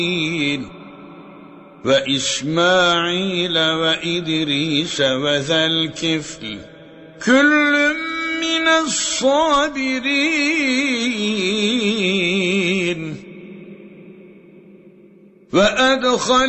وإسماعيل وإدريس وذا الكفل كل من الصابرين وأدخل